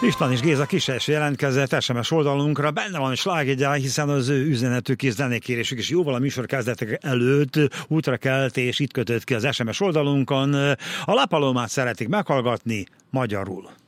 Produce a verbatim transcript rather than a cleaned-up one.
István és Géza Kis-es jelentkezett es em es oldalunkra, benne van a slágergyár, hiszen az ő üzenetük és zenékérésük is jóval a műsor kezdetek előtt útra kelt, és itt kötött ki az es em es oldalunkon. A La Palomát szeretik meghallgatni magyarul.